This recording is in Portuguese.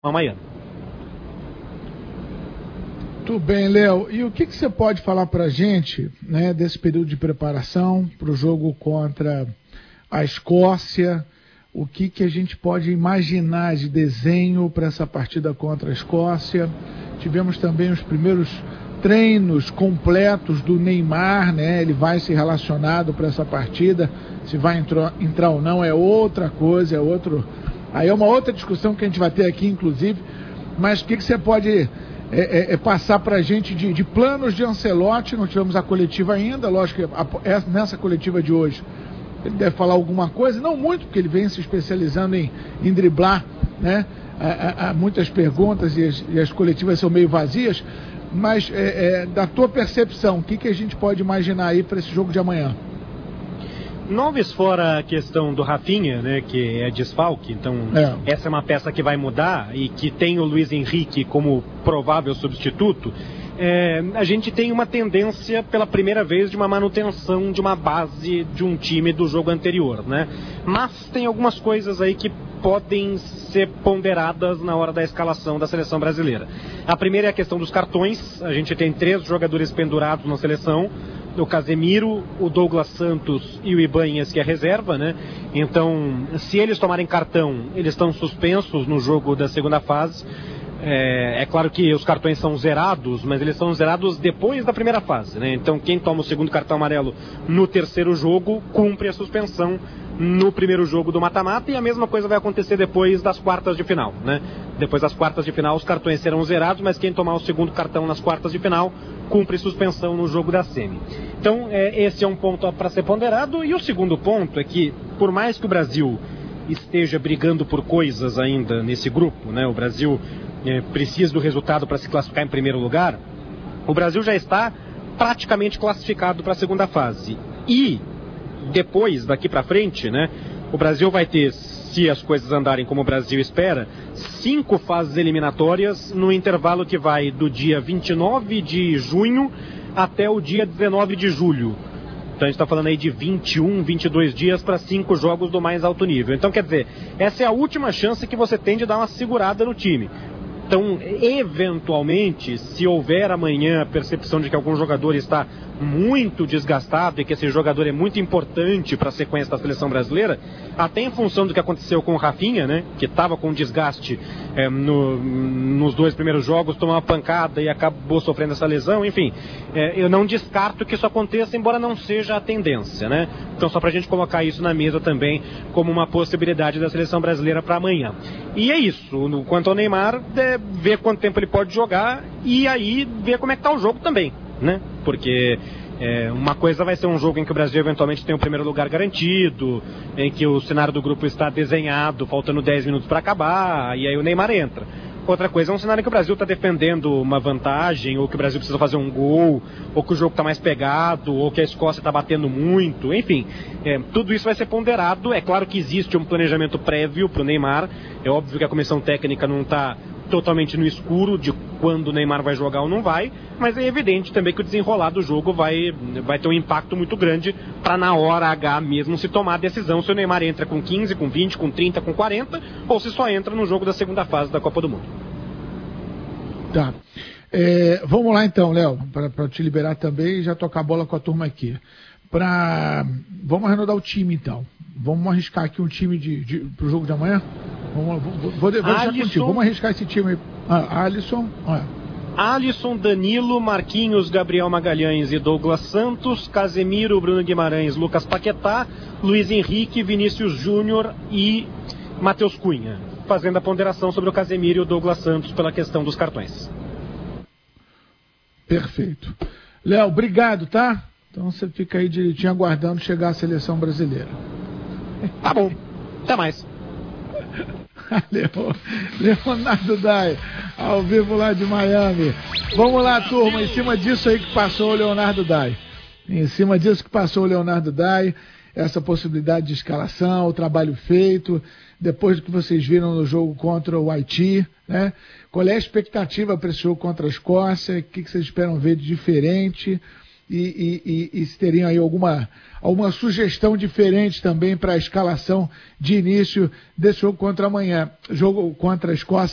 amanhã. Tudo bem, Léo. E o que você pode falar para a gente, né, desse período de preparação para o jogo contra a Escócia? O que a gente pode imaginar de desenho para essa partida contra a Escócia? Tivemos também os primeiros treinos completos do Neymar, né? Ele vai ser relacionado para essa partida. Se vai entrar ou não é outra coisa, aí é uma outra discussão que a gente vai ter aqui, inclusive. Mas o que você pode passar para a gente de planos de Ancelotti? Não tivemos a coletiva ainda, lógico que nessa coletiva de hoje ele deve falar alguma coisa, não muito, porque ele vem se especializando em driblar, né? Há muitas perguntas e as coletivas são meio vazias, mas da tua percepção, o que a gente pode imaginar aí para esse jogo de amanhã? Noves fora a questão do Rafinha, né, que é desfalque, então essa é uma peça que vai mudar e que tem o Luiz Henrique como provável substituto. A gente tem uma tendência pela primeira vez de uma manutenção de uma base de um time do jogo anterior, né? Mas tem algumas coisas aí que podem ser ponderadas na hora da escalação da seleção brasileira. A primeira é a questão dos cartões. A gente tem 3 jogadores pendurados na seleção: o Casemiro, o Douglas Santos e o Ibanez, que é reserva, né? Então, se eles tomarem cartão, eles estão suspensos no jogo da segunda fase. É claro que os cartões são zerados, mas eles são zerados depois da primeira fase, né? Então quem toma o segundo cartão amarelo no terceiro jogo cumpre a suspensão no primeiro jogo do mata-mata, e a mesma coisa vai acontecer depois das quartas de final, né? Depois das quartas de final os cartões serão zerados, mas quem tomar o segundo cartão nas quartas de final cumpre suspensão no jogo da semi. Então esse é um ponto para ser ponderado. E o segundo ponto é que, por mais que o Brasil esteja brigando por coisas ainda nesse grupo, né? O Brasil precisa do resultado para se classificar em primeiro lugar. O Brasil já está praticamente classificado para a segunda fase. E depois, daqui para frente, né, o Brasil vai ter, se as coisas andarem como o Brasil espera, 5 fases eliminatórias no intervalo que vai do dia 29 de junho até o dia 19 de julho. Então a gente está falando aí de 21, 22 dias para 5 jogos do mais alto nível. Então, quer dizer, essa é a última chance que você tem de dar uma segurada no time. Então, eventualmente, se houver amanhã a percepção de que algum jogador está muito desgastado e que esse jogador é muito importante para a sequência da seleção brasileira, até em função do que aconteceu com o Rafinha, né, que estava com desgaste nos 2 primeiros jogos, tomou uma pancada e acabou sofrendo essa lesão, enfim, eu não descarto que isso aconteça, embora não seja a tendência, né? Então, só para a gente colocar isso na mesa também como uma possibilidade da seleção brasileira para amanhã. E é isso. Quanto ao Neymar, ver quanto tempo ele pode jogar e aí ver como é que está o jogo também, né? Porque uma coisa vai ser um jogo em que o Brasil eventualmente tem o primeiro lugar garantido, em que o cenário do grupo está desenhado, faltando 10 minutos para acabar, e aí o Neymar entra. Outra coisa é um cenário que o Brasil está defendendo uma vantagem, ou que o Brasil precisa fazer um gol, ou que o jogo está mais pegado, ou que a Escócia está batendo muito, enfim. Tudo isso vai ser ponderado. É claro que existe um planejamento prévio para o Neymar. É óbvio que a comissão técnica não está totalmente no escuro de quando o Neymar vai jogar ou não vai, mas é evidente também que o desenrolar do jogo vai ter um impacto muito grande para na hora H mesmo se tomar a decisão se o Neymar entra com 15, com 20, com 30, com 40, ou se só entra no jogo da segunda fase da Copa do Mundo. Tá. Vamos lá então, Léo, para te liberar também e já tocar a bola com a turma aqui. Vamos arredondar o time então. Vamos arriscar aqui um time pro jogo de amanhã? Vou deixar contigo. Vamos arriscar esse time aí. Alisson, Danilo, Marquinhos, Gabriel Magalhães e Douglas Santos, Casemiro, Bruno Guimarães, Lucas Paquetá, Luiz Henrique, Vinícius Júnior e Matheus Cunha, fazendo a ponderação sobre o Casemiro e o Douglas Santos pela questão dos cartões. Perfeito. Léo, obrigado, tá? Então você fica aí direitinho aguardando chegar a seleção brasileira. Tá bom. Até mais. Leonardo Dai, ao vivo lá de Miami. Vamos lá, turma, em cima disso aí que passou o Leonardo Dai. Em cima disso que passou o Leonardo Dai, essa possibilidade de escalação, o trabalho feito, depois do que vocês viram no jogo contra o Haiti, né? Qual é a expectativa para esse jogo contra a Escócia? O que vocês esperam ver de diferente? E se teriam aí alguma sugestão diferente também para a escalação de início desse jogo contra a Escócia.